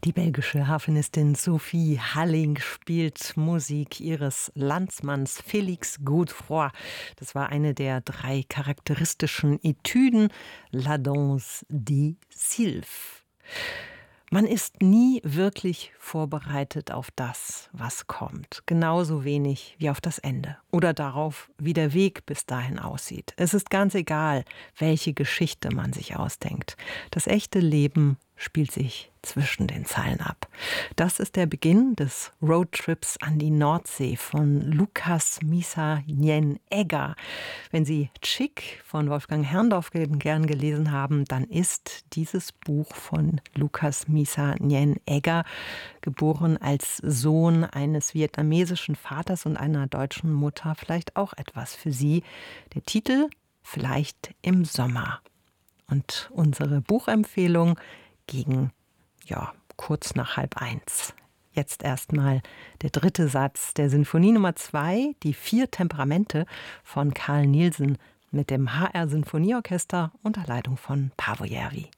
Die belgische Harfenistin Sophie Halling spielt Musik ihres Landsmanns Félix Godefroy. Das war eine der 3 charakteristischen Etüden, La Danse des Sylphes. Man ist nie wirklich vorbereitet auf das, was kommt. Genauso wenig wie auf das Ende oder darauf, wie der Weg bis dahin aussieht. Es ist ganz egal, welche Geschichte man sich ausdenkt. Das echte Leben spielt sich zwischen den Zeilen ab. Das ist der Beginn des Roadtrips an die Nordsee von Lucas Missa Nguyen Egger. Wenn Sie Chick von Wolfgang Herrndorff gern gelesen haben, dann ist dieses Buch von Lucas Missa Nguyen Egger, geboren als Sohn eines vietnamesischen Vaters und einer deutschen Mutter, vielleicht auch etwas für Sie. Der Titel: Vielleicht im Sommer. Und unsere Buchempfehlung gegen, kurz nach 12:30. Jetzt erstmal der 3. Satz der Sinfonie Nummer 2, die 4 Temperamente von Carl Nielsen mit dem HR Sinfonieorchester unter Leitung von Paavo Järvi.